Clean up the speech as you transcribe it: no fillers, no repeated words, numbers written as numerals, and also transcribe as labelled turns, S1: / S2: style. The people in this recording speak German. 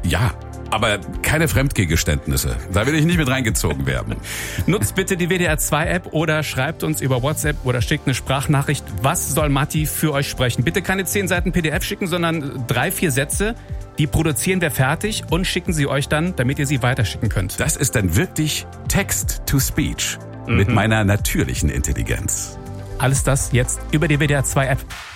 S1: Ja, aber keine Fremdgegenständnisse. Da will ich nicht mit reingezogen werden.
S2: Nutzt bitte die WDR 2 App oder schreibt uns über WhatsApp oder schickt eine Sprachnachricht. Was soll Matti für euch sprechen? Bitte keine 10 Seiten PDF schicken, sondern 3-4 Sätze. Die produzieren wir fertig und schicken sie euch dann, damit ihr sie weiterschicken könnt.
S1: Das ist dann wirklich Text-to-Speech mit meiner natürlichen Intelligenz.
S2: Alles das jetzt über die WDR 2 App.